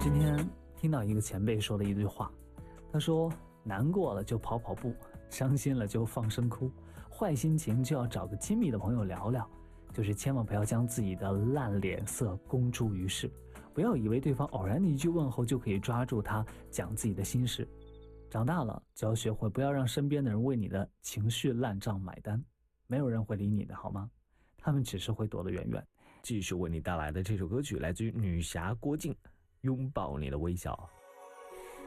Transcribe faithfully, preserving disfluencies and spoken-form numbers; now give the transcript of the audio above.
今天听到一个前辈说的一句话，他说难过了就跑跑步，伤心了就放声哭，坏心情就要找个亲密的朋友聊聊，就是千万不要将自己的烂脸色公诸于世，不要以为对方偶然的一句问候就可以抓住他讲自己的心事。长大了就要学会不要让身边的人为你的情绪烂账买单，没有人会理你的好吗？他们只是会躲得远远。 继续为你带来的这首歌曲来自于女侠郭靖，拥抱你的微笑。